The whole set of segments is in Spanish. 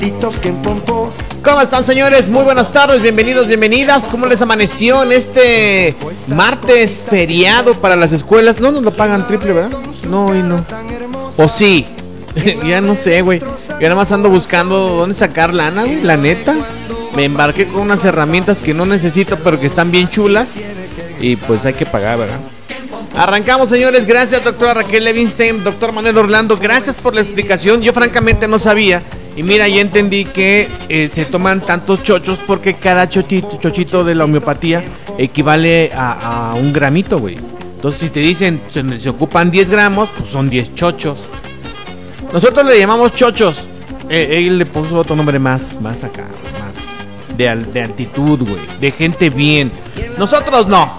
¿Cómo están, señores? Muy buenas tardes, bienvenidos, bienvenidas. ¿Cómo les amaneció en este martes feriado para las escuelas? No nos lo pagan triple, ¿verdad? No, y no. ¿O sí? Ya no sé, güey. Yo nada más ando buscando dónde sacar lana, güey, la neta. Me embarqué con unas herramientas que no necesito, pero que están bien chulas. Y pues hay que pagar, ¿verdad? Arrancamos, señores. Gracias, doctora Raquel Levinstein, doctor Manuel Orlando. Gracias por la explicación. Yo francamente no sabía. Y mira, ya entendí que se toman tantos chochos porque cada chochito de la homeopatía equivale a un gramito, güey. Entonces, si te dicen se ocupan 10 gramos, pues son 10 chochos. Nosotros le llamamos chochos. Él le puso otro nombre más acá, más de altitud, güey. De gente bien. Nosotros no.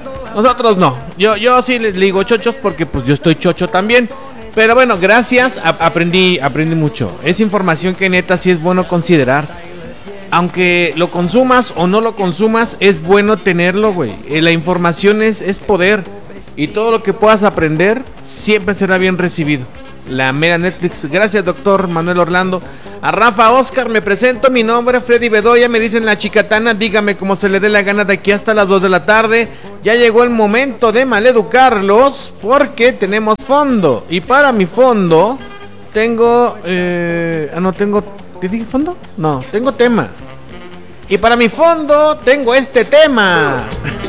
Yo sí le digo chochos porque pues yo estoy chocho también. Pero bueno, gracias, aprendí mucho. Es información que neta sí es bueno considerar. Aunque lo consumas o no lo consumas, es bueno tenerlo, güey. La información es poder. Y todo lo que puedas aprender siempre será bien recibido. La mera Netflix. Gracias, doctor Manuel Orlando. A Rafa Oscar me presento, mi nombre Freddy Bedoya, me dicen la chicatana, dígame cómo se le dé la gana de aquí hasta las 2 de la tarde. Ya llegó el momento de maleducarlos porque tenemos fondo. Y para mi fondo tengo... ¿te dije fondo? No, tengo tema. Y para mi fondo tengo este tema.